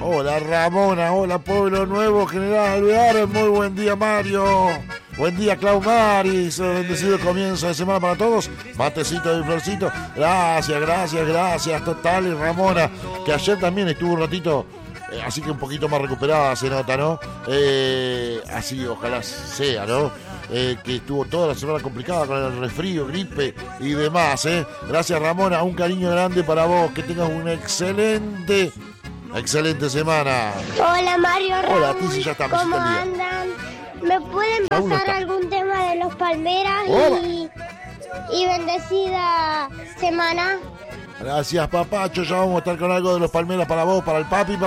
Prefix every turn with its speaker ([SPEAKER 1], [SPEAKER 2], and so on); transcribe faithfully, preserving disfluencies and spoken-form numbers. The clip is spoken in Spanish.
[SPEAKER 1] Hola Ramona, hola Pueblo Nuevo, General Alvear, muy buen día Mario. Buen día Clau Maris, bendecido comienzo de semana para todos. Matecito de florcito, gracias, gracias, gracias, total. Y Ramona, que ayer también estuvo un ratito, eh, así que un poquito más recuperada se nota, ¿no? Eh, así ojalá sea, ¿no? Eh, que estuvo toda la semana complicada con el resfrío, gripe y demás, ¿eh? Gracias Ramona, un cariño grande para vos, que tengas una excelente, excelente semana.
[SPEAKER 2] Hola Mario,
[SPEAKER 1] Hola,
[SPEAKER 2] Raúl,
[SPEAKER 1] Tizi, ya está,
[SPEAKER 2] ¿cómo
[SPEAKER 1] mesita al día.
[SPEAKER 2] andan? ¿Me pueden
[SPEAKER 1] Raúl no
[SPEAKER 2] pasar
[SPEAKER 1] está.
[SPEAKER 2] algún tema de los Palmeras
[SPEAKER 1] Hola.
[SPEAKER 2] y, y bendecida semana?
[SPEAKER 1] Gracias papacho, ya vamos a estar con algo de los Palmeras para vos, para el papi, para